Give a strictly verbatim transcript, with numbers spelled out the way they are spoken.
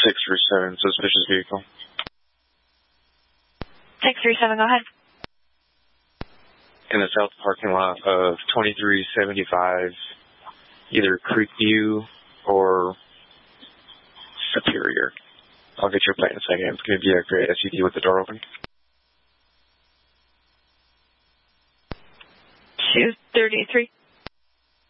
six three seven, suspicious vehicle. six three seven, go ahead. In the south parking lot of twenty-three seventy-five, either Creekview or Superior. I'll get your plate in a second. It's going to be a gray S U V with the door open. two thirty-three.